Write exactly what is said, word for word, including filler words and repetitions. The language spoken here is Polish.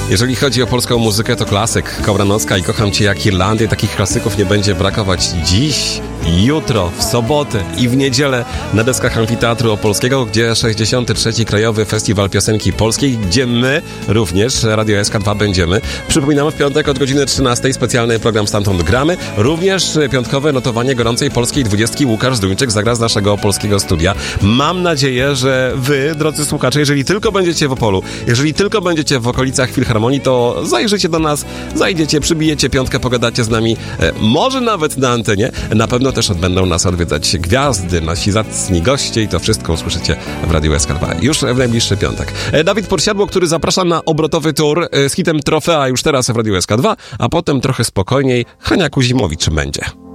Jeżeli chodzi o polską muzykę, to klasyk. Kobranowska i Kocham Cię jak Irlandię. Takich klasyków nie będzie brakować dziś, jutro, w sobotę i w niedzielę na deskach Amfiteatru Opolskiego, gdzie sześćdziesiąty trzeci Krajowy Festiwal Piosenki Polskiej, gdzie my również, Radio S K dwa, będziemy. Przypominamy, w piątek od godziny trzynastej specjalny program Stamtąd Gramy. Również piątkowe notowanie gorącej polskiej dwudziestki. Łukasz Zduńczyk zagra z naszego polskiego studia. Mam nadzieję, że wy, drodzy słuchacze, jeżeli tylko będziecie w Opolu, jeżeli tylko będziecie w okolicach Filharmonii, to zajrzycie do nas, zajdziecie, przybijecie piątkę, pogadacie z nami, e, może nawet na antenie. Na pewno też będą nas odwiedzać gwiazdy, nasi zacni goście i to wszystko usłyszycie w Radiu S K dwa już w najbliższy piątek. E, Dawid Podsiadło, który zaprasza na obrotowy tour e, z hitem Trofea już teraz w Radiu S K dwa, a potem trochę spokojniej Hania Kuzimowicz będzie.